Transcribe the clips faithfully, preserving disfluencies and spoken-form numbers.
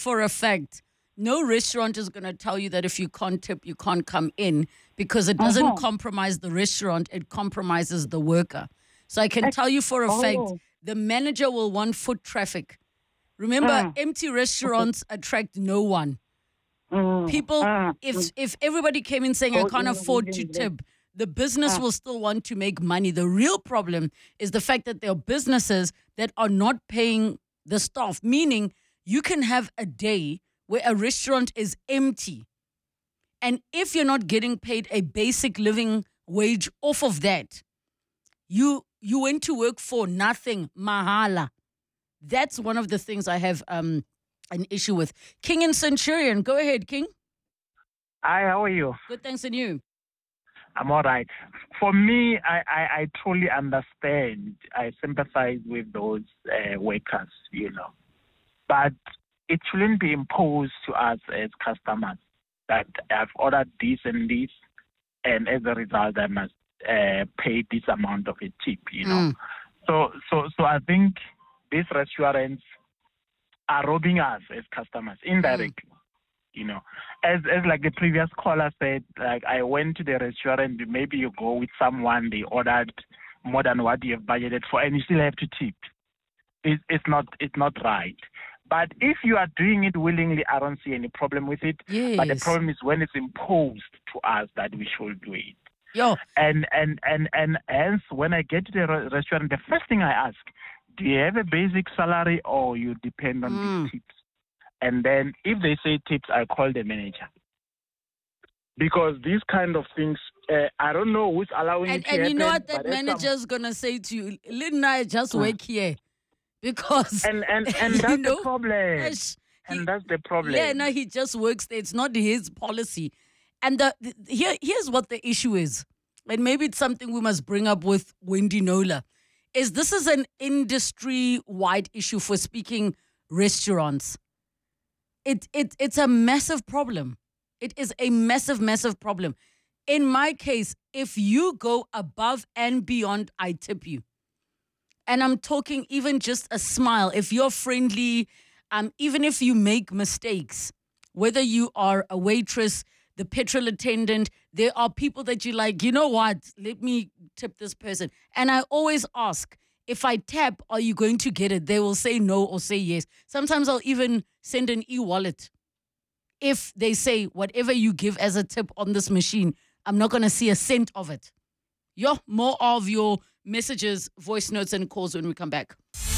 for a fact, no restaurant is going to tell you that if you can't tip, you can't come in, because it doesn't Uh-huh. compromise the restaurant, it compromises the worker. So I can tell you for a Oh. fact, the manager will want foot traffic. Remember, Mm. empty restaurants attract no one. Mm. People, Mm. if if everybody came in saying, I Oh, can't in- afford in- to in- tip, the business Mm. will still want to make money. The real problem is the fact that there are businesses that are not paying the staff, meaning you can have a day where a restaurant is empty. And if you're not getting paid a basic living wage off of that, you you went to work for nothing, mahala. That's one of the things I have um, an issue with. King and Centurion, go ahead, King. Hi, how are you? Good, thanks, and you? I'm all right. For me, I, I, I truly understand. I sympathize with those uh, workers, you know. But it shouldn't be imposed to us as customers that I've ordered this and this, and as a result, I must uh, pay this amount of a tip, you know. Mm. So, so, so I think these restaurants are robbing us as customers indirectly. You know, as as like the previous caller said, like I went to the restaurant, maybe you go with someone, they ordered more than what you have budgeted for, and you still have to tip. It's, it's not it's not right. But if you are doing it willingly, I don't see any problem with it. Yes. But the problem is when it's imposed to us that we should do it. Yo. And and and and hence, when I get to the re- restaurant, the first thing I ask, do you have a basic salary or you depend on Mm. these tips? And then if they say tips, I call the manager. Because these kind of things, uh, I don't know who's allowing And, it to and you know what happen, that but at some- manager's going to say to you? Lynn, I just work here. Because, And, and, and you that's know, the problem. Yes, he- And that's the problem. Yeah, no, he just works there. It's not his policy. And the, the here, here's what the issue is. And maybe it's something we must bring up with Wendy Nola, is this is an industry-wide issue for speaking restaurants. It, it It's a massive problem. It is a massive, massive problem. In my case, if you go above and beyond, I tip you. And I'm talking even just a smile. If you're friendly, um, even if you make mistakes, whether you are a waitress, the petrol attendant, there are people that you like, you know what, let me tip this person. And I always ask, if I tap, are you going to get it? They will say no or say yes. Sometimes I'll even send an e-wallet. If they say, whatever you give as a tip on this machine, I'm not going to see a cent of it. Yo, more of your messages, voice notes, and calls when we come back.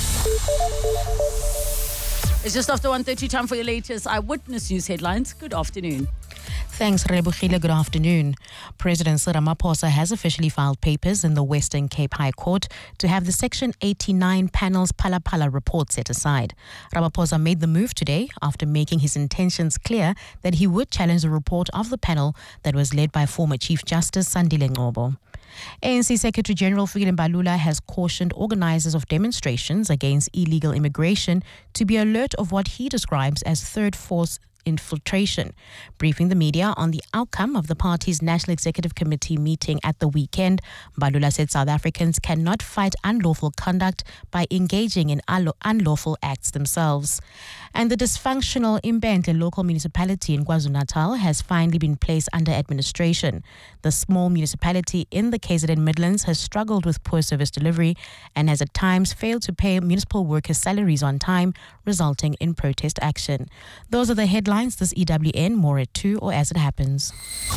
It's just after one thirty, time for your latest Eyewitness News headlines. Good afternoon. Thanks, Rebukhile. Good afternoon. President Cyril Ramaphosa has officially filed papers in the Western Cape High Court to have the Section eighty-nine panel's Phala Phala report set aside. Ramaphosa made the move today after making his intentions clear that he would challenge the report of the panel that was led by former Chief Justice Sandile Ngcobo. A N C Secretary General Fikile Mbalula has cautioned organizers of demonstrations against illegal immigration to be alert of what he describes as third force infiltration. Briefing the media on the outcome of the party's National Executive Committee meeting at the weekend, Mbalula said South Africans cannot fight unlawful conduct by engaging in unlawful acts themselves. And the dysfunctional Imbentle local municipality in KwaZulu-Natal has finally been placed under administration. The small municipality in the K Z N Midlands has struggled with poor service delivery and has at times failed to pay municipal workers' salaries on time, resulting in protest action. Those are the headlines. This E W N, more at two or as it happens.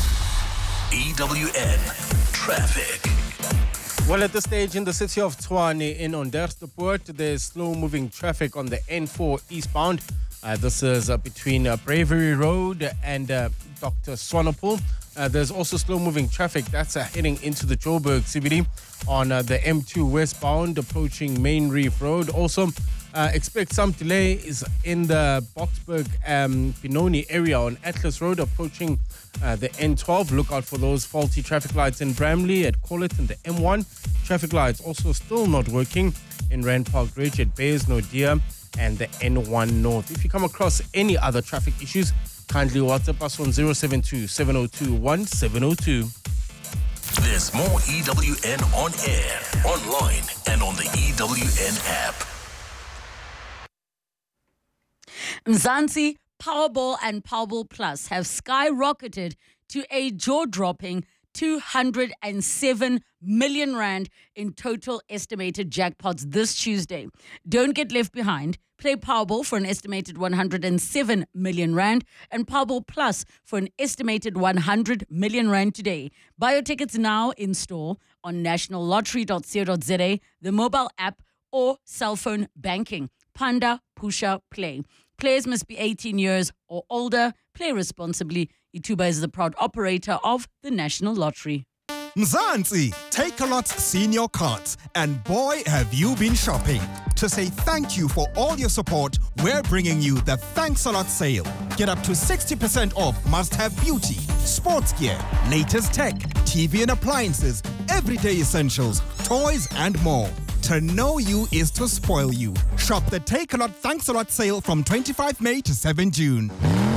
E W N Traffic. Well, at this stage in the city of Tshwane in Onderstepoort, there's slow-moving traffic on the N four eastbound. Uh, this is uh, between uh, Bravery Road and uh, Doctor Swanepoel. Uh, there's also slow-moving traffic that's uh, heading into the Joburg C B D on uh, the M two westbound approaching Main Reef Road. Also, uh, expect some delays in the Boksburg um, Benoni area on Atlas Road approaching uh, the N twelve. Look out for those faulty traffic lights in Bramley at Collet and the M one. Traffic lights also still not working in Rand Park Ridge at Bayes Nodia and the N one North. If you come across any other traffic issues, kindly WhatsApp us on zero seven two, seven zero two, one seven zero two. There's more E W N on air, online, and on the E W N app. Mzansi, Powerball and Powerball Plus have skyrocketed to a jaw-dropping two hundred seven million rand in total estimated jackpots this Tuesday. Don't get left behind. Play Powerball for an estimated one hundred seven million rand and Powerball Plus for an estimated one hundred million rand today. Buy your tickets now in store on national lottery dot co dot za, the mobile app or cell phone banking. Panda Pusha Play. Players must be eighteen years or older. Play responsibly. Ituba is the proud operator of the National Lottery. Mzansi, Takealot's senior cards, and boy have you been shopping. To say thank you for all your support, we're bringing you the Thanks a Lot sale. Get up to sixty percent off must-have beauty, sports gear, latest tech, T V and appliances, everyday essentials, toys and more. To know you is to spoil you. Shop the Takealot Thanks a Lot sale from twenty-fifth May to seventh June.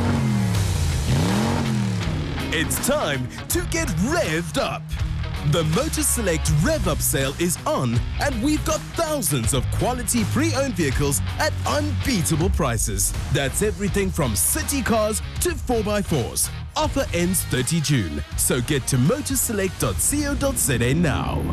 It's time to get revved up. The Motor Select Rev Up sale is on, and we've got thousands of quality pre-owned vehicles at unbeatable prices. That's everything from city cars to four by fours. Offer ends thirtieth June, so get to motor select dot co dot za now.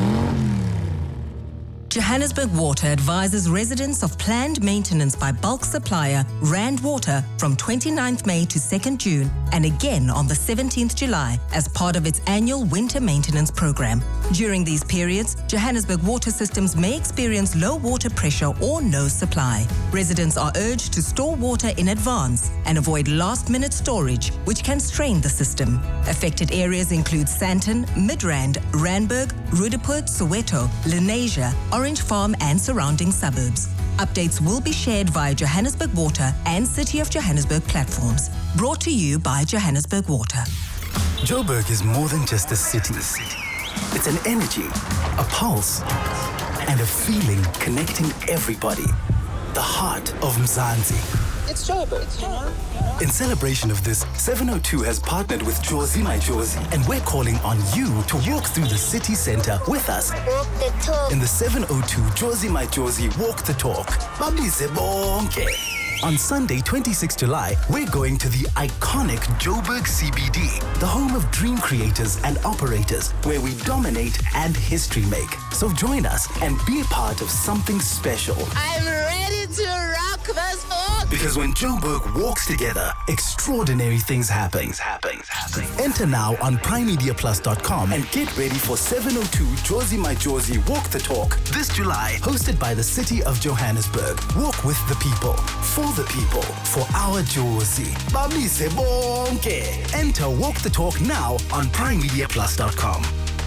Johannesburg Water advises residents of planned maintenance by bulk supplier Rand Water from twenty-ninth May to second June and again on the seventeenth July as part of its annual winter maintenance program. During these periods, Johannesburg water systems may experience low water pressure or no supply. Residents are urged to store water in advance and avoid last-minute storage, which can strain the system. Affected areas include Sandton, Midrand, Randburg, Roodepoort, Soweto, Lenasia, Orange Farm and surrounding suburbs. Updates will be shared via Johannesburg Water and City of Johannesburg platforms. Brought to you by Johannesburg Water. Joburg is more than just a city. It's an energy, a pulse, and a feeling connecting everybody. The heart of Mzansi. It's Joburg, you know? In celebration of this, seven oh two has partnered with Jozi My Jozi, and we're calling on you to walk through the city center with us. Walk the talk. In the seven oh two Jozi My Jozi Walk the Talk. Babize bonke. On Sunday, twenty-sixth July, we're going to the iconic Joburg C B D, the home of dream creators and operators, where we dominate and history make. So join us and be a part of something special. I'm ready to rock this book. Because when Joburg walks together, extraordinary things happen. happen, happen. Enter now on prime media plus dot com and get ready for seven oh two Jozi My Jozi Walk the Talk this July, hosted by the City of Johannesburg. Walk with the people, for the people, for our Jozi. Bamise bonke. Enter Walk the Talk now on prime media plus dot com.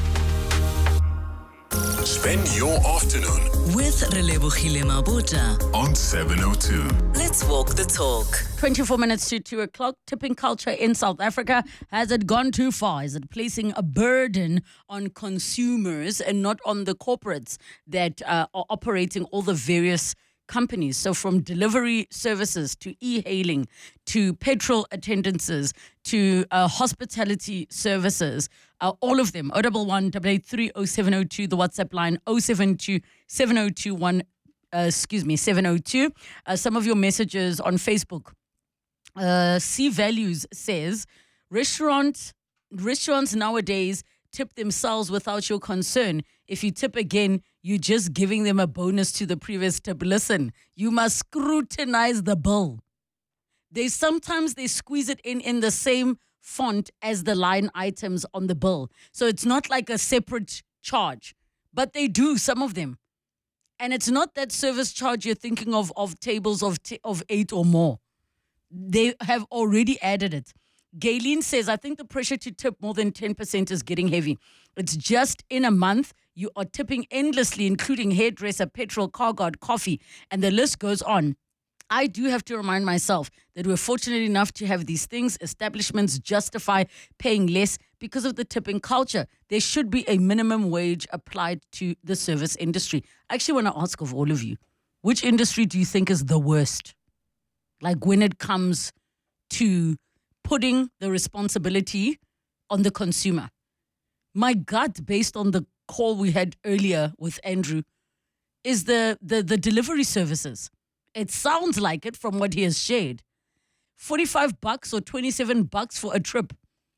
Spend your afternoon With Relebogile Mabota on seven oh two. Let's walk the talk. twenty-four minutes to two o'clock. Tipping culture in South Africa. Has it gone too far? Is it placing a burden on consumers and not on the corporates that uh, are operating all the various companies? So from delivery services to e-hailing to petrol attendances to uh, hospitality services, uh, all of them. oh one one, eight eight three, oh seven oh two, the WhatsApp line oh seven two, seven oh two one, uh, excuse me, seven oh two. Uh, some of your messages on Facebook. Uh, C Values says, restaurant, restaurants nowadays tip themselves without your concern. If you tip again, you're just giving them a bonus to the previous tip. Listen, you must scrutinize the bill. They sometimes they squeeze it in in the same font as the line items on the bill. So it's not like a separate charge, but they do, some of them. And it's not that service charge you're thinking of, of tables of, t- of eight or more. They have already added it. Gayleen says, I think the pressure to tip more than ten percent is getting heavy. It's just in a month, you are tipping endlessly, including hairdresser, petrol, car guard, coffee, and the list goes on. I do have to remind myself that we're fortunate enough to have these things. Establishments justify paying less because of the tipping culture. There should be a minimum wage applied to the service industry. I actually want to ask of all of you, which industry do you think is the worst? Like when it comes to putting the responsibility on the consumer. My gut, based on the call we had earlier with Andrew, is the the, the delivery services. It sounds like it from what he has shared. forty-five bucks or twenty-seven bucks for a trip.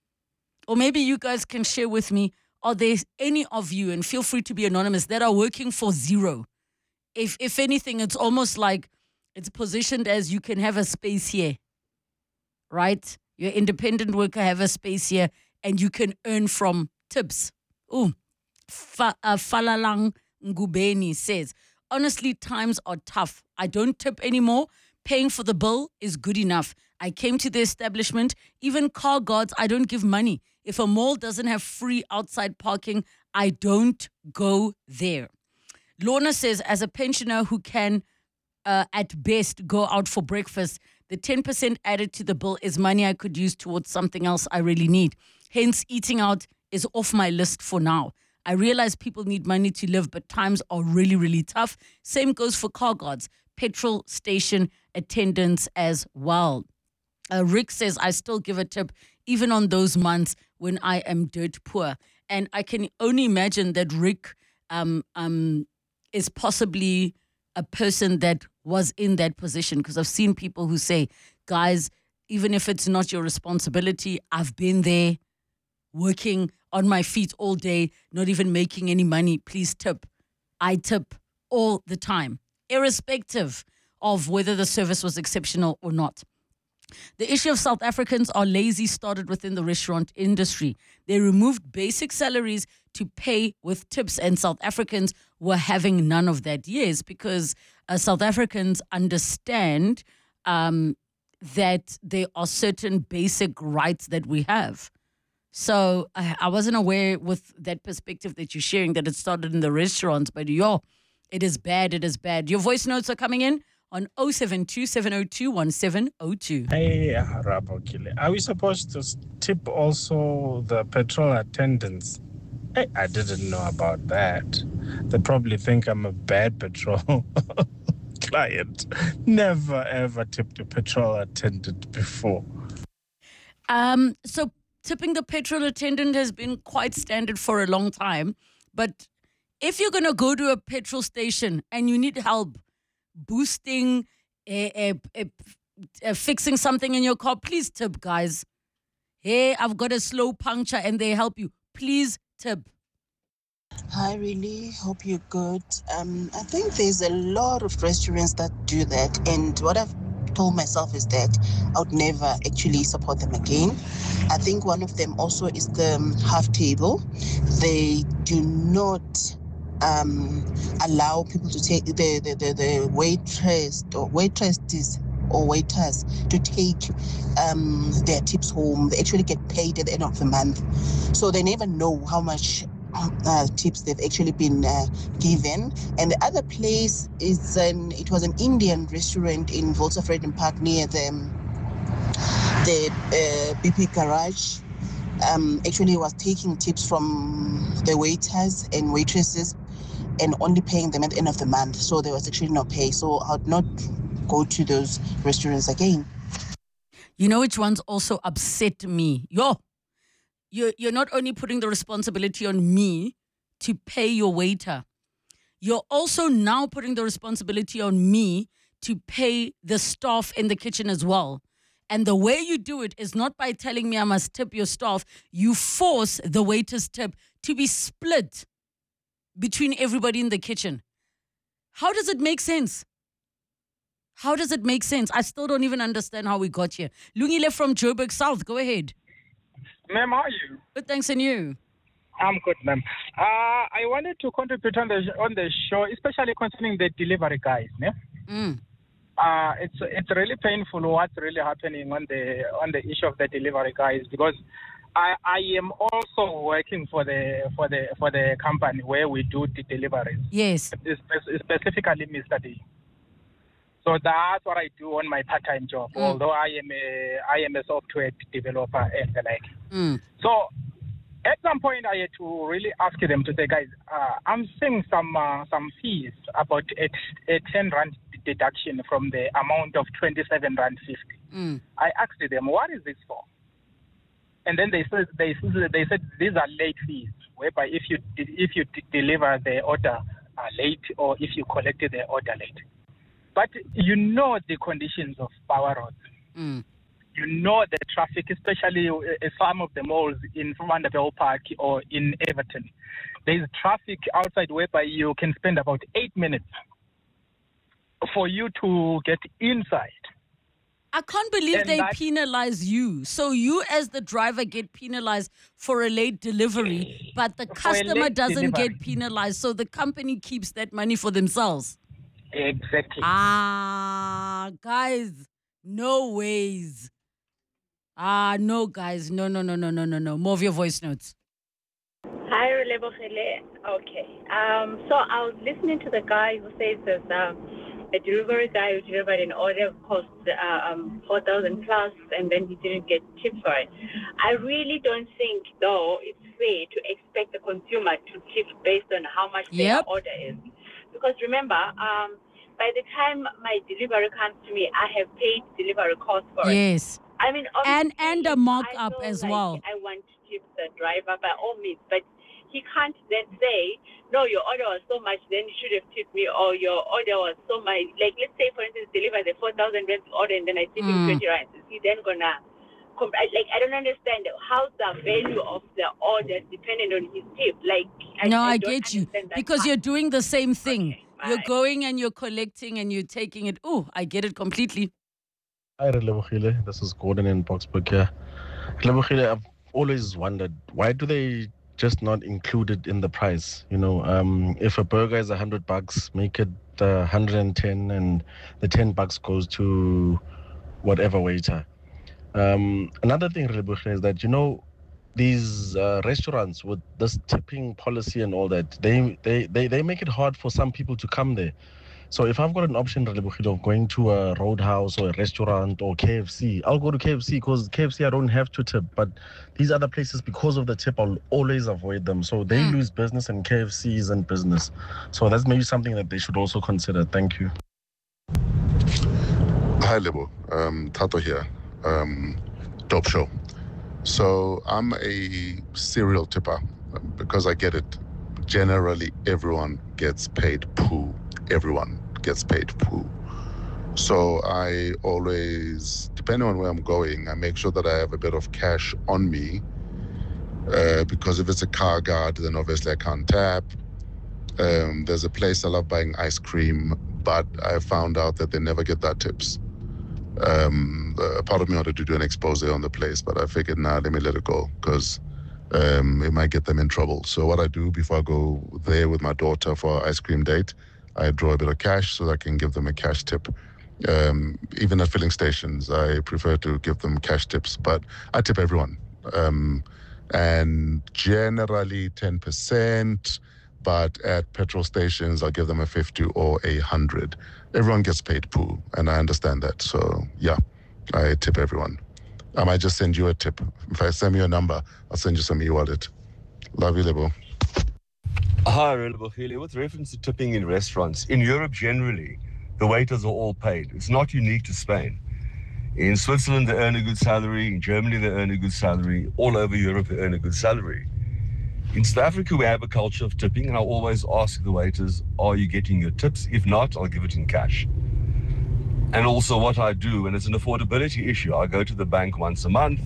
Or maybe you guys can share with me, are there any of you, and feel free to be anonymous, that are working for zero? If if anything, it's almost like it's positioned as you can have a space here, right? You're an independent worker, have a space here, and you can earn from tips. Ooh, Fa, uh, Falalang Ngubeni says, honestly, times are tough. I don't tip anymore. Paying for the bill is good enough. I came to the establishment, even car guards, I don't give money. If a mall doesn't have free outside parking, I don't go there. Lorna says, as a pensioner who can, uh, at best, go out for breakfast, the ten percent added to the bill is money I could use towards something else I really need. Hence, eating out is off my list for now. I realize people need money to live, but times are really, really tough. Same goes for car guards, petrol station attendants as well. Uh, Rick says, I still give a tip even on those months when I am dirt poor. And I can only imagine that Rick um, um, is possibly a person that was in that position, because I've seen people who say, guys, even if it's not your responsibility, I've been there working on my feet all day, not even making any money. Please tip. I tip all the time, irrespective of whether the service was exceptional or not. The issue of South Africans are lazy started within the restaurant industry. They removed basic salaries to pay with tips, and South Africans were having none of that. Yes, because uh, South Africans understand um, that there are certain basic rights that we have. So I, I wasn't aware with that perspective that you're sharing that it started in the restaurants, but yo, it is bad, it is bad. Your voice notes are coming in on oh seven two, seven oh two, one seven oh two. Hey, Rabokile. Are we supposed to tip also the petrol attendants? Hey, I didn't know about that. They probably think I'm a bad petrol client. Never ever tipped a petrol attendant before. Um, so tipping the petrol attendant has been quite standard for a long time. But if you're going to go to a petrol station and you need help boosting, uh, uh, uh, uh, fixing something in your car, please tip, guys. Hey, I've got a slow puncture and they help you. Please tip. Hi, really. Hope you're good. Um, I think there's a lot of restaurants that do that. And what I've told myself is that I would never actually support them again. I think one of them also is the um, half table. They do not um, allow people to take the, the, the, the waitress or waitresses or waiters to take um, their tips home. They actually get paid at the end of the month. So they never know how much Uh, tips they've actually been uh, given. And the other place is an it was an Indian restaurant in Volta Freden Park near the the uh, B P garage. Um, actually was taking tips from the waiters and waitresses and only paying them at the end of the month. So there was actually no pay. So I would not go to those restaurants again. You know which ones also upset me? Yo. You're, you're not only putting the responsibility on me to pay your waiter, you're also now putting the responsibility on me to pay the staff in the kitchen as well. And the way you do it is not by telling me I must tip your staff. You force the waiter's tip to be split between everybody in the kitchen. How does it make sense? How does it make sense? I still don't even understand how we got here. Lungile from Joburg South, go ahead. Ma'am, how are you? Good, thanks, and you? I'm good, ma'am. Uh, I wanted to contribute on the on the show, especially concerning the delivery guys. Yeah? Mm. Uh, it's it's really painful what's really happening on the on the issue of the delivery guys, because I I am also working for the for the for the company where we do the deliveries. Yes. It's specifically Mister D. So that's what I do on my part-time job, mm. although I am a I am a software developer and the like. Mm. So at some point I had to really ask them to say, guys, uh, I'm seeing some uh, some fees about a, a ten rand deduction from the amount of twenty-seven rand fifty. Mm. I asked them, what is this for? And then they said they they said these are late fees, whereby if you if you deliver the order uh, late or if you collected the order late. but you know the conditions of Power Road. Mm. You know the traffic, especially uh, some of the malls in Vanderbilt Park or in Everton. There is traffic outside whereby you can spend about eight minutes for you to get inside. I can't believe And they that- penalize you. So you as the driver get penalized for a late delivery, but the For a customer late doesn't delivery. get penalized. So the company keeps that money for themselves. Exactly. Ah, guys, no ways. Ah, no, guys. No, no, no, no, no, no, no. More of your voice notes. Hi, Relebohele. Okay. Um, so I was listening to the guy who says there's um, a delivery guy who delivered an order cost uh, um, four thousand plus, and then he didn't get tipped for it. I really don't think, though, it's fair to expect the consumer to tip based on how much Yep. their order is. Because remember, um, by the time my delivery comes to me, I have paid delivery costs for it. Yes. I mean, And obviously, and a if markup I feel as like well. I want to tip the driver by all means, but he can't then say, no, your order was so much, then you should have tipped me, or your order was so much. Like, let's say, for instance, deliver the four thousand rand order, and then I tip him Mm. twenty rand. Is he then gonna, comp- I- like, I don't understand how's the value of the order dependent on his tip. Like, I, No, I, don't get you. understand that Because part. you're doing the same thing. You're going and you're collecting and you're taking it. Oh, I get it completely. Hi, Relebohile. This is Gordon in Boxburg here. Relebohile, I've always wondered, why do they just not include it in the price? You know, um, if a burger is a hundred bucks, make it uh, one hundred ten, and the ten bucks goes to whatever waiter. Um, another thing, Relebohile, is that, you know, these uh, restaurants with this tipping policy and all that, they, they, they, they make it hard for some people to come there. So if I've got an option, Relebohile, of going to a Roadhouse or a restaurant or K F C, I'll go to K F C because K F C I don't have to tip. But these other places, because of the tip, I'll always avoid them. So they Mm. lose business and K F C isn't business. So that's maybe something that they should also consider. Thank you. Hi, Lebo. Um, Tato here. Um, Dope Show. So I'm a serial tipper because I get it. Generally, everyone gets paid poo. Everyone gets paid poo. So I always, depending on where I'm going, I make sure that I have a bit of cash on me uh, because if it's a car guard, then obviously I can't tap. Um, there's a place I love buying ice cream, but I found out that they never get that tips. Um, a part of me wanted to do an expose on the place, but I figured, nah, let me let it go because um, it might get them in trouble. So what I do before I go there with my daughter for our ice cream date, I draw a bit of cash so that I can give them a cash tip. Um, even at filling stations, I prefer to give them cash tips, but I tip everyone. Um, and generally ten percent, but at petrol stations, I'll give them a fifty or a one hundred. Everyone gets paid poo, and I understand that. So, yeah, I tip everyone. I might just send you a tip. If I send you a number, I'll send you some e-wallet. Love you, Lebo. Hi, Relebohile. With reference to tipping in restaurants, in Europe generally, the waiters are all paid. It's not unique to Spain. In Switzerland, they earn a good salary. In Germany, they earn a good salary. All over Europe, they earn a good salary. In South Africa, we have a culture of tipping, and I always ask the waiters, are you getting your tips? If not, I'll give it in cash. And also what I do, and it's an affordability issue, I go to the bank once a month,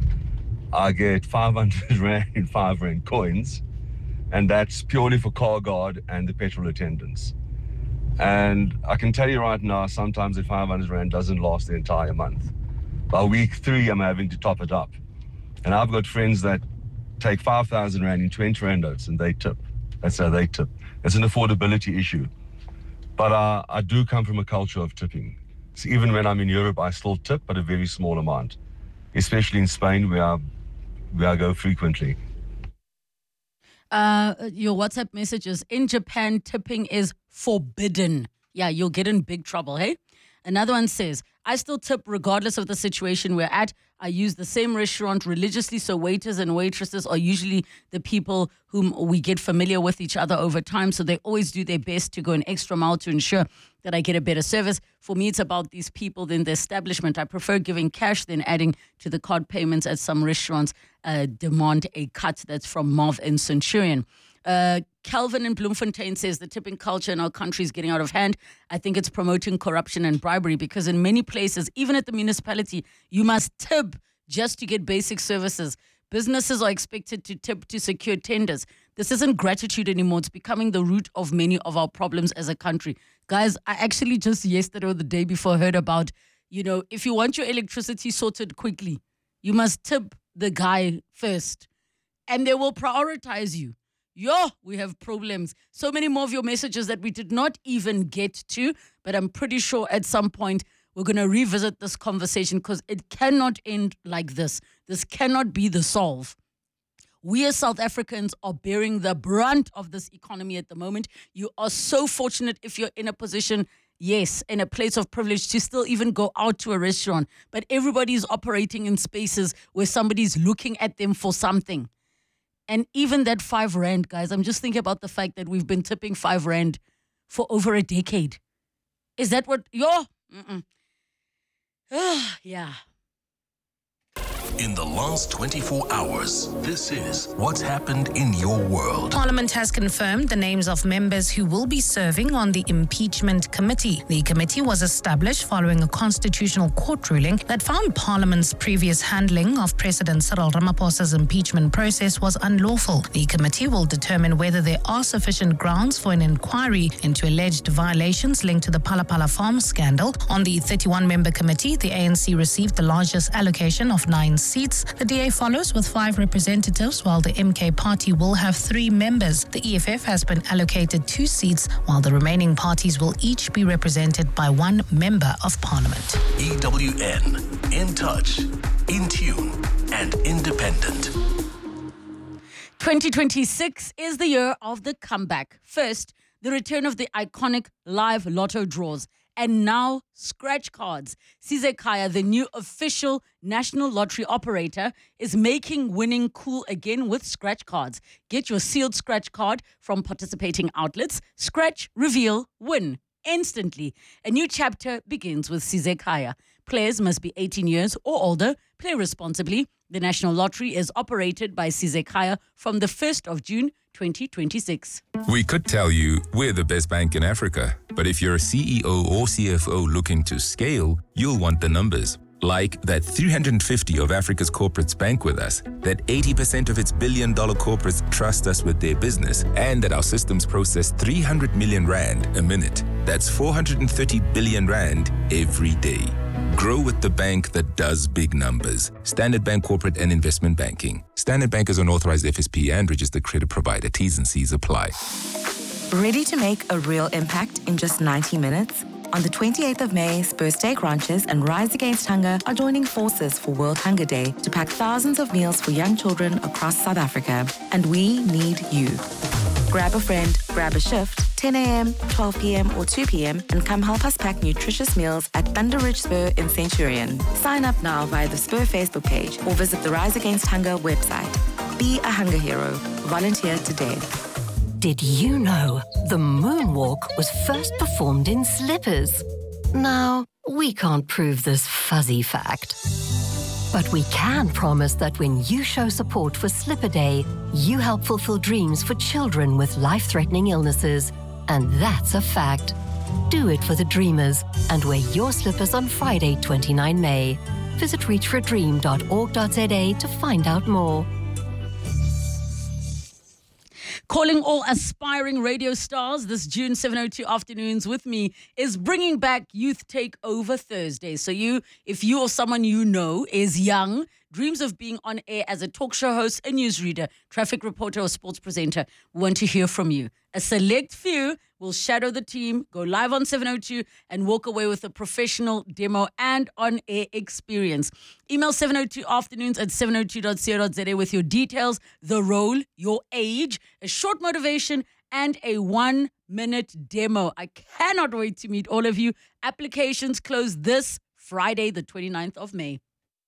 I get five hundred rand in five rand coins, and that's purely for car guard and the petrol attendants. And I can tell you right now, sometimes the five hundred rand doesn't last the entire month. By week three, I'm having to top it up. And I've got friends that take five thousand rand in twenty rand notes and they tip. That's how they tip. It's an affordability issue. But uh, I do come from a culture of tipping. So even when I'm in Europe, I still tip, but a very small amount. Especially in Spain, where I, where I go frequently. Uh, your WhatsApp messages. In Japan, tipping is forbidden. Yeah, you'll get in big trouble, hey? Another one says, I still tip regardless of the situation we're at. I use the same restaurant religiously, so waiters and waitresses are usually the people whom we get familiar with each other over time, so they always do their best to go an extra mile to ensure that I get a better service. For me, it's about these people than the establishment. I prefer giving cash than adding to the card payments, as some restaurants uh, demand a cut. That's from Marv and Centurion. Uh, Calvin in Bloemfontein says the tipping culture in our country is getting out of hand. I think it's promoting corruption and bribery because in many places, even at the municipality, you must tip just to get basic services. Businesses are expected to tip to secure tenders. This isn't gratitude anymore. It's becoming the root of many of our problems as a country. Guys, I actually just yesterday or the day before heard about, you know, if you want your electricity sorted quickly, you must tip the guy first and they will prioritize you. Yo, we have problems. So many more of your messages that we did not even get to, but I'm pretty sure at some point we're going to revisit this conversation because it cannot end like this. This cannot be the solve. We as South Africans are bearing the brunt of this economy at the moment. You are so fortunate if you're in a position, yes, in a place of privilege to still even go out to a restaurant. But everybody's operating in spaces where somebody's looking at them for something. And even that five rand, guys, I'm just thinking about the fact that we've been tipping five rand for over a decade. Is that what you're? Mm-mm. Yeah. In the last twenty-four hours, this is what's happened in your world. Parliament has confirmed the names of members who will be serving on the impeachment committee. The committee was established following a constitutional court ruling that found Parliament's previous handling of President Cyril Ramaphosa's impeachment process was unlawful. The committee will determine whether there are sufficient grounds for an inquiry into alleged violations linked to the Phala Phala Farm scandal. On the thirty-one member committee, the A N C received the largest allocation of nine seats. The D A follows with five representatives, while the M K party will have three members. The E F F has been allocated two seats, while the remaining parties will each be represented by one member of parliament. E W N, in touch, in tune, and independent. twenty twenty-six is the year of the comeback. First, the return of the iconic live lotto draws. And now, scratch cards. Sizekaya, the new official national lottery operator, is making winning cool again with scratch cards. Get your sealed scratch card from participating outlets. Scratch, reveal, win instantly. A new chapter begins with Sizekaya. Players must be eighteen years or older. Play responsibly. The National Lottery is operated by Sizekaya from the first of June twenty twenty-six. We could tell you we're the best bank in Africa, but if you're a C E O or C F O looking to scale, you'll want the numbers. Like that three hundred fifty of Africa's corporates bank with us, that eighty percent of its billion dollar corporates trust us with their business, and that our systems process three hundred million rand a minute. That's four hundred thirty billion rand every day. Grow with the bank that does big numbers. Standard Bank Corporate and Investment Banking. Standard Bank is an authorized F S P and registered credit provider. T's and C's apply. Ready to make a real impact in just ninety minutes? On the twenty-eighth of May, Spur Steak Ranches and Rise Against Hunger are joining forces for World Hunger Day to pack thousands of meals for young children across South Africa. And we need you. Grab a friend, grab a shift, ten a.m., twelve p.m. or two p.m. and come help us pack nutritious meals at Thunder Ridge Spur in Centurion. Sign up now via the Spur Facebook page or visit the Rise Against Hunger website. Be a hunger hero. Volunteer today. Did you know the moonwalk was first performed in slippers? Now, we can't prove this fuzzy fact. But we can promise that when you show support for Slipper Day, you help fulfill dreams for children with life-threatening illnesses. And that's a fact. Do it for the dreamers and wear your slippers on Friday, the twenty-ninth of May. Visit reach for a dream dot org dot z a to find out more. Calling all aspiring radio stars this June seven oh two afternoons with me is bringing back Youth Takeover Thursday. So you, if you or someone you know is young, dreams of being on air as a talk show host, a newsreader, traffic reporter, or sports presenter, we want to hear from you. A select few will shadow the team, go live on seven oh two, and walk away with a professional demo and on-air experience. Email seven oh two afternoons at seven oh two dot co dot za with your details, the role, your age, a short motivation, and a one-minute demo. I cannot wait to meet all of you. Applications close this Friday, the twenty-ninth of May.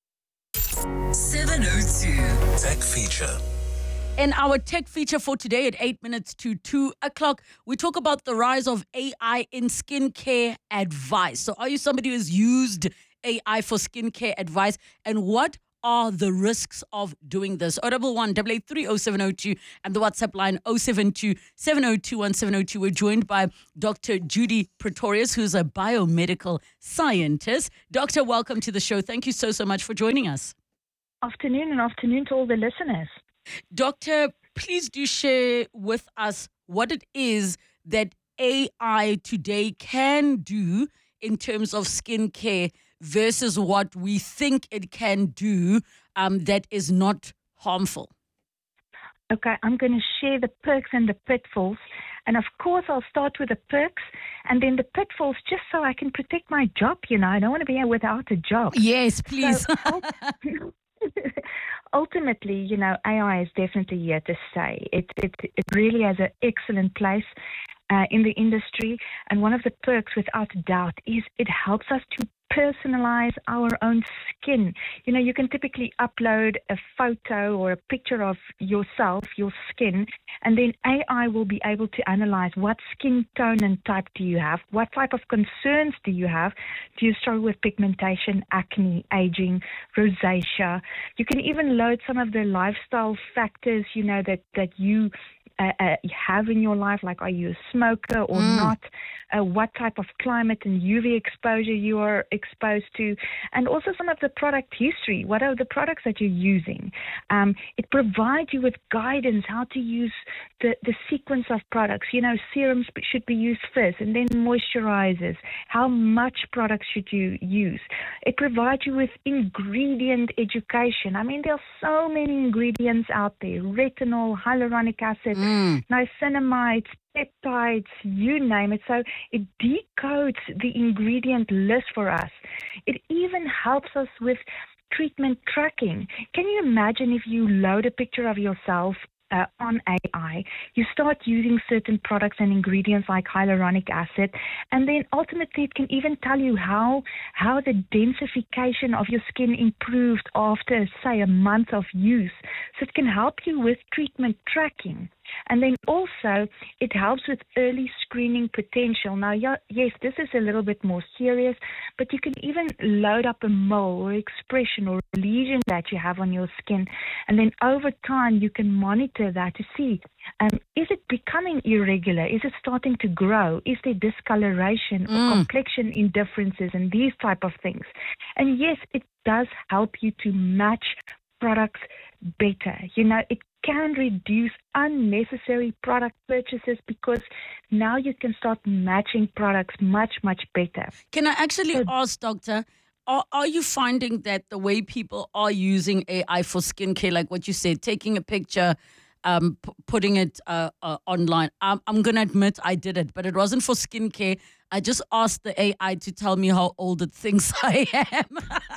seven oh two Tech Feature. In our tech feature for today at eight minutes to two o'clock, we talk about the rise of A I in skincare advice. So are you somebody who's used A I for skincare advice? And what are the risks of doing this? oh one one, eight eight three, oh seven oh two and the WhatsApp line oh seven two, seven oh two, one seven oh two. We're joined by Doctor Judy Pretorius, who's a biomedical scientist. Doctor, welcome to the show. Thank you so, so much for joining us. Afternoon and afternoon to all the listeners. Doctor, please do share with us what it is that A I today can do in terms of skincare versus what we think it can do um, that is not harmful. Okay, I'm going to share the perks and the pitfalls. And of course, I'll start with the perks and then the pitfalls just so I can protect my job. You know, I don't want to be without a job. Yes, please. So, ultimately, you know, A I is definitely here to stay. It, it, it really has an excellent place uh, in the industry. And one of the perks, without a doubt, is it helps us to personalize our own skin. You know, you can typically upload a photo or a picture of yourself, your skin, and then A I will be able to analyze what skin tone and type do you have, what type of concerns do you have. Do you struggle with pigmentation, acne, aging, rosacea? You can even load some of the lifestyle factors, you know, that, that you Uh, uh, have in your life, like are you a smoker or mm. not, uh, what type of climate and U V exposure you are exposed to, and also some of the product history. What are the products that you're using? Um, it provides you with guidance how to use the, the sequence of products. You know, serums should be used first and then moisturizers. How much products should you use? It provides you with ingredient education. I mean, there are so many ingredients out there: retinol, hyaluronic acid, Mm. niacinamides, peptides, you name it. So it decodes the ingredient list for us. It even helps us with treatment tracking. Can you imagine if you load a picture of yourself Uh, on A I, you start using certain products and ingredients like hyaluronic acid, and then ultimately it can even tell you how how the densification of your skin improved after, say, a month of use. So it can help you with treatment tracking. And then also, it helps with early screening potential. Now, yeah, yes, this is a little bit more serious, but you can even load up a mole or expression or lesion that you have on your skin. And then over time, you can monitor that to see, um, is it becoming irregular? Is it starting to grow? Is there discoloration or Mm. complexion indifferences and these type of things? And yes, it does help you to match products better. You know, it can reduce unnecessary product purchases because now you can start matching products much, much better. Can I actually ask, Doctor, are, are you finding that the way people are using A I for skincare, like what you said, taking a picture, um, p- putting it uh, uh, online? I'm, I'm going to admit I did it, but it wasn't for skincare. I just asked the A I to tell me how old it thinks I am.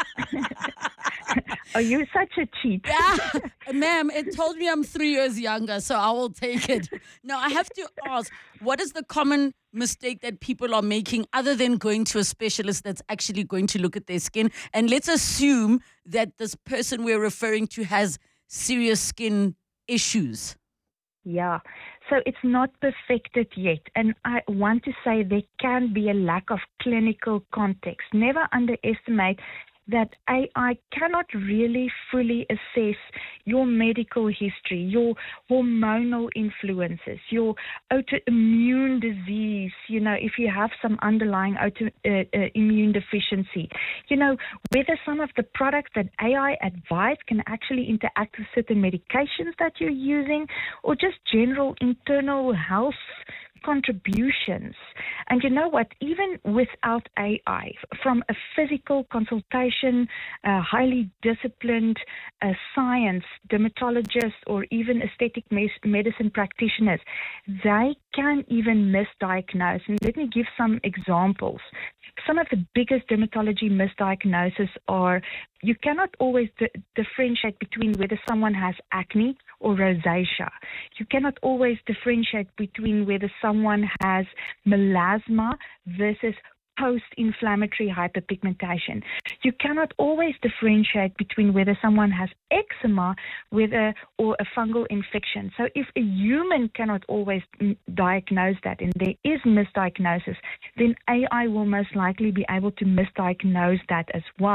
Oh, you're such a cheat. Yeah, ma'am, it told me I'm three years younger, so I will take it. Now, I have to ask, what is the common mistake that people are making other than going to a specialist that's actually going to look at their skin? And let's assume that this person we're referring to has serious skin issues. Yeah, so it's not perfected yet. And I want to say there can be a lack of clinical context. Never underestimate that A I cannot really fully assess your medical history, your hormonal influences, your autoimmune disease, you know, if you have some underlying autoimmune uh, uh, deficiency, you know, whether some of the products that A I advise can actually interact with certain medications that you're using, or just general internal health contributions. And you know what, even without A I, from a physical consultation, uh, highly disciplined uh, science, dermatologists, or even aesthetic mes- medicine practitioners, they can even misdiagnose. And let me give some examples. Some of the biggest dermatology misdiagnoses are you cannot always d- differentiate between whether someone has acne or rosacea. You cannot always differentiate between whether someone has melasma versus post-inflammatory hyperpigmentation. You cannot always differentiate between whether someone has eczema whether, or a fungal infection. So if a human cannot always m- diagnose that and there is misdiagnosis, then A I will most likely be able to misdiagnose that as well.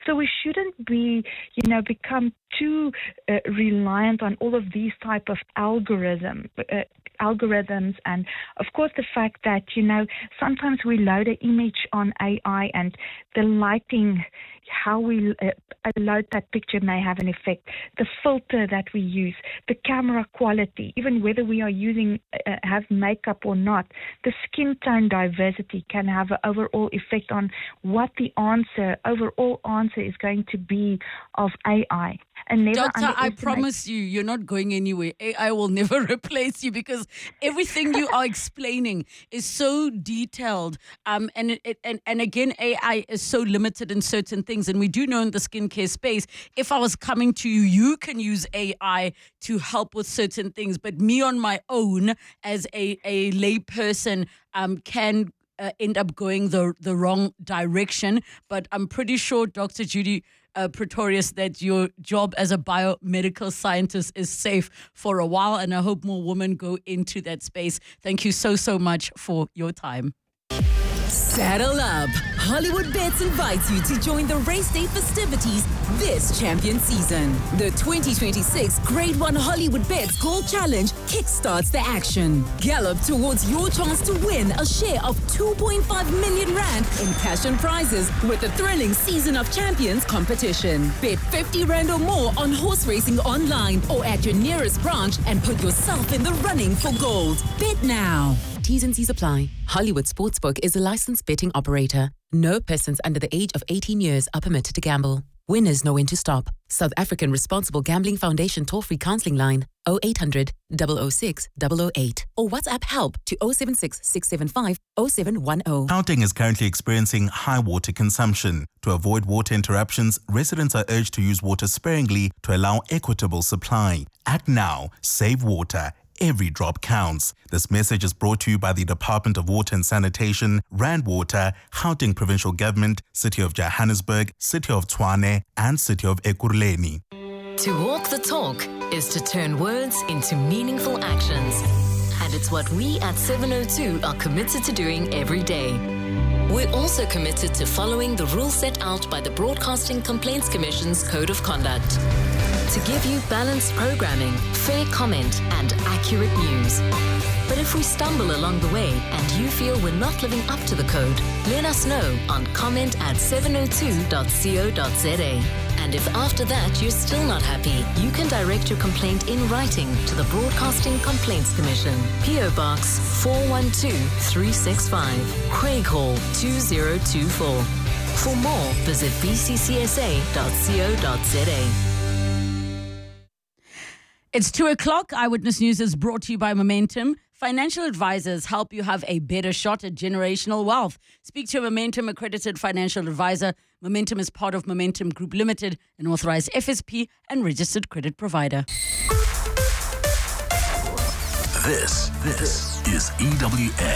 So we shouldn't be, you know, become too uh, reliant on all of these type of algorithm, uh, algorithms. And of course, the fact that, you know, sometimes we load an image on A I and the lighting, how we uh, load that picture may have an effect. The filter that we use, the camera quality, even whether we are using, uh, have makeup or not, the skin tone diversity can have an overall effect on what the answer, overall answer is going to be of A I. And never Doctor, I underestimate- promise you, you're not going anywhere. A I will never replace you because everything you are explaining is so detailed. Um, and, it, it, and, and again, A I is so limited in certain things. And we do know in the skincare space, if I was coming to you, you can use A I to help with certain things. But me on my own as a, a lay person um, can uh, end up going the, the wrong direction. But I'm pretty sure, Doctor Judy Uh, Pretorius, that your job as a biomedical scientist is safe for a while, and I hope more women go into that space. Thank you so, so much for your time. Saddle up. Hollywood Bets invites you to join the race day festivities this champion season. The twenty twenty-six Grade one Hollywood Bets Gold Challenge kickstarts the action. Gallop towards your chance to win a share of two point five million rand in cash and prizes with the thrilling Season of Champions competition. Bet fifty rand or more on horse racing online or at your nearest branch and put yourself in the running for gold. Bet now. T's and C's apply. Hollywood Sportsbook is a licensed betting operator. No persons under the age of eighteen years are permitted to gamble. Winners know when to stop. South African Responsible Gambling Foundation toll-free counseling line oh eight hundred, double oh six, double oh eight or WhatsApp help to oh seven six, six seven five, oh seven one oh. Gauteng is currently experiencing high water consumption. To avoid water interruptions, residents are urged to use water sparingly to allow equitable supply. Act now, save water. Every drop counts. This message is brought to you by the Department of Water and Sanitation, Rand Water, Gauteng Provincial Government, City of Johannesburg, City of Tshwane, and City of Ekurhuleni. To walk the talk is to turn words into meaningful actions. And it's what we at seven oh two are committed to doing every day. We're also committed to following the rules set out by the Broadcasting Complaints Commission's Code of Conduct. To give you balanced programming, fair comment, and accurate news. But if we stumble along the way and you feel we're not living up to the code, let us know on comment at seven oh two dot co dot za. And if after that you're still not happy, you can direct your complaint in writing to the Broadcasting Complaints Commission, P O Box four one two three six five, Craig Hall two zero two four. For more, visit b c c s a dot co dot za. It's two o'clock. Eyewitness News is brought to you by Momentum. Financial advisors help you have a better shot at generational wealth. Speak to a Momentum accredited financial advisor. Momentum is part of Momentum Group Limited, an authorized F S P and registered credit provider. This, this is E W N.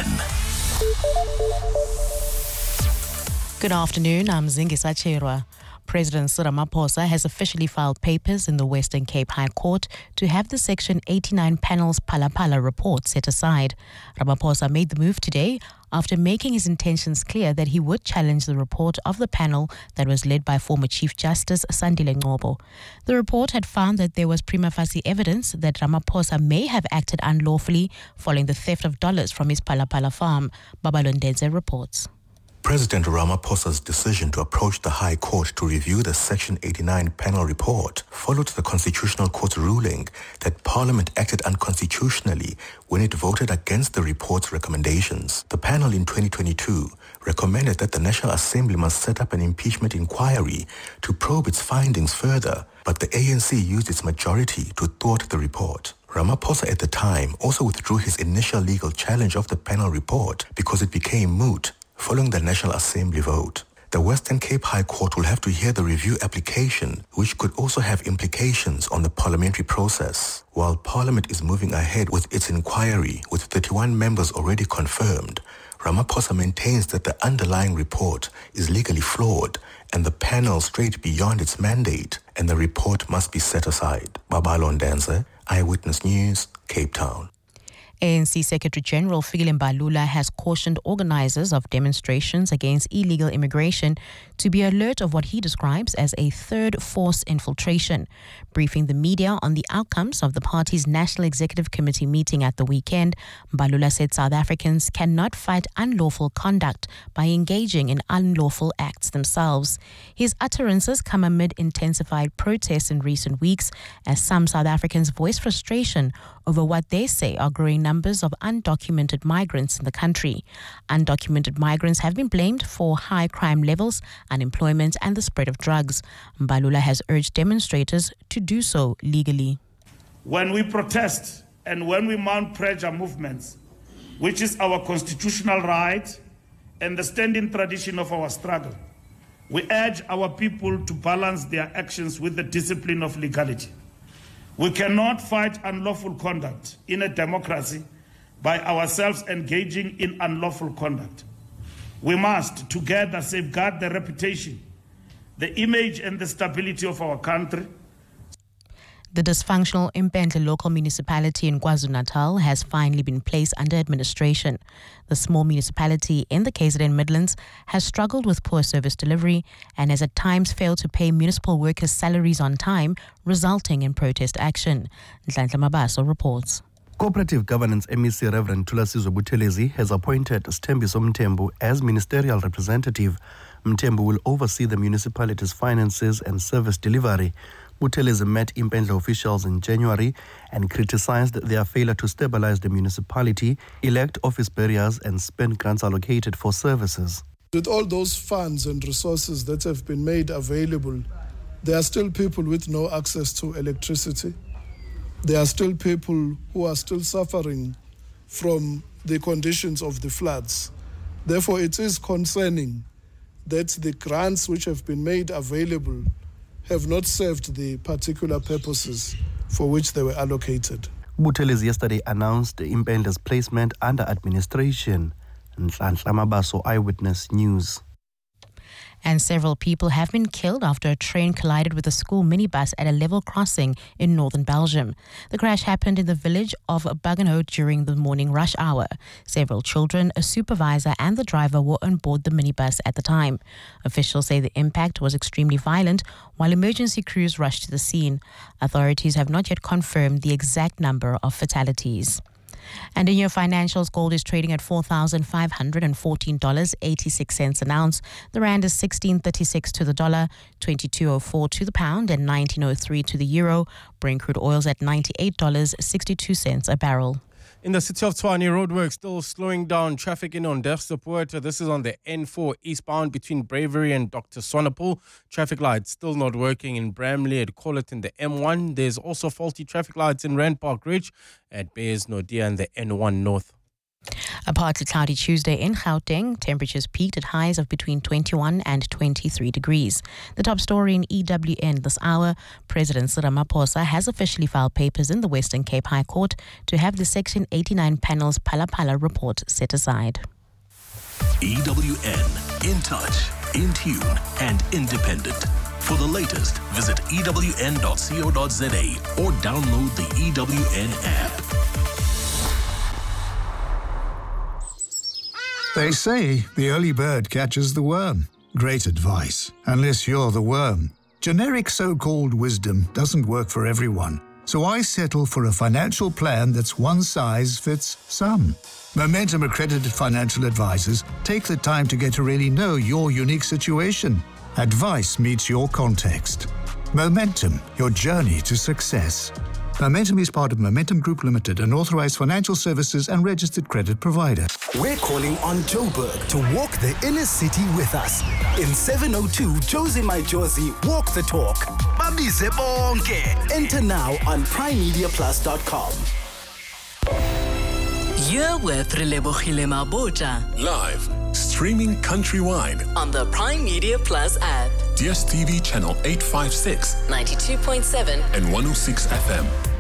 Good afternoon. I'm Zingisa Cherwa. President Cyril Ramaphosa has officially filed papers in the Western Cape High Court to have the Section eighty-nine panel's Phala Phala report set aside. Ramaphosa made the move today after making his intentions clear that he would challenge the report of the panel that was led by former Chief Justice Sandile Ngcobo. The report had found that there was prima facie evidence that Ramaphosa may have acted unlawfully following the theft of dollars from his Phala Phala farm. Babalondenze reports. President Ramaphosa's decision to approach the High Court to review the Section eighty-nine panel report followed the Constitutional Court's ruling that Parliament acted unconstitutionally when it voted against the report's recommendations. The panel in twenty twenty-two recommended that the National Assembly must set up an impeachment inquiry to probe its findings further, but the A N C used its majority to thwart the report. Ramaphosa at the time also withdrew his initial legal challenge of the panel report because it became moot following the National Assembly vote. The Western Cape High Court will have to hear the review application, which could also have implications on the parliamentary process. While Parliament is moving ahead with its inquiry, with thirty-one members already confirmed, Ramaphosa maintains that the underlying report is legally flawed and the panel strayed beyond its mandate, and the report must be set aside. Babalondenze, Eyewitness News, Cape Town. A N C Secretary General Fikile Mbalula has cautioned organizers of demonstrations against illegal immigration to be alert of what he describes as a third force infiltration. Briefing the media on the outcomes of the party's National Executive Committee meeting at the weekend, Mbalula said South Africans cannot fight unlawful conduct by engaging in unlawful acts themselves. His utterances come amid intensified protests in recent weeks as some South Africans voice frustration over what they say are growing numbers of undocumented migrants in the country. Undocumented migrants have been blamed for high crime levels, unemployment, and the spread of drugs. Mbalula has urged demonstrators to do so legally. When we protest and when we mount pressure movements, which is our constitutional right and the standing tradition of our struggle, we urge our people to balance their actions with the discipline of legality. We cannot fight unlawful conduct in a democracy by ourselves engaging in unlawful conduct. We must together safeguard the reputation, the image and the stability of our country. The dysfunctional Impendle local municipality in KwaZulu-Natal has finally been placed under administration. The small municipality in the K Z N Midlands has struggled with poor service delivery and has at times failed to pay municipal workers' salaries on time, resulting in protest action. Nhlanhla Mabaso reports. Cooperative Governance M E C Reverend Thulasizwe Buthelezi has appointed Sthembiso Mthembu as ministerial representative. Mthembu will oversee the municipality's finances and service delivery. Buthelezi met Impendle officials in January and criticized their failure to stabilize the municipality, elect office bearers, and spend grants allocated for services. With all those funds and resources that have been made available, there are still people with no access to electricity. There are still people who are still suffering from the conditions of the floods. Therefore, it is concerning that the grants which have been made available have not served the particular purposes for which they were allocated. Buthelezi yesterday announced Impendle's placement under administration. Nhlanhla Mabaso, Eyewitness News. And several people have been killed after a train collided with a school minibus at a level crossing in northern Belgium. The crash happened in the village of Buggenhout during the morning rush hour. Several children, a supervisor and the driver were on board the minibus at the time. Officials say the impact was extremely violent while emergency crews rushed to the scene. Authorities have not yet confirmed the exact number of fatalities. And in your financials, gold is trading at four thousand five hundred fourteen dollars and eighty-six cents an ounce. The rand is sixteen thirty-six to the dollar, twenty-two oh four to the pound, and nineteen oh three to the euro. Brent crude oil's at ninety-eight dollars and sixty-two cents a barrel. In the city of Tshwane, roadwork still slowing down traffic in Onderstepoort. This is on the N four eastbound between Bravery and Doctor Swanepoel. Traffic lights still not working in Bramley at Collet in the M one. There's also faulty traffic lights in Rand Park Ridge at Bears Nordia and the N one North. A partly cloudy Tuesday in Gauteng. Temperatures peaked at highs of between twenty-one and twenty-three degrees. The top story in E W N this hour, President Cyril Ramaphosa has officially filed papers in the Western Cape High Court to have the Section eighty-nine panel's Phala Phala report set aside. E W N, in touch, in tune, and independent. For the latest, visit E W N dot co dot za or download the E W N app. They say the early bird catches the worm. Great advice, unless you're the worm. Generic so-called wisdom doesn't work for everyone, so I settle for a financial plan that's one size fits some. Momentum accredited financial advisors take the time to get to really know your unique situation. Advice meets your context. Momentum, your journey to success. Momentum is part of Momentum Group Limited, an authorized financial services and registered credit provider. We're calling on Joburg to walk the inner city with us. In seven oh two, Josie My Josie, walk the talk. Babize bonke. Enter now on prime media plus dot com. You're with Relebogile Mabota. Live, streaming countrywide on the Prime Media Plus app. D S T V channel eight fifty-six, ninety-two point seven, and one oh six F M.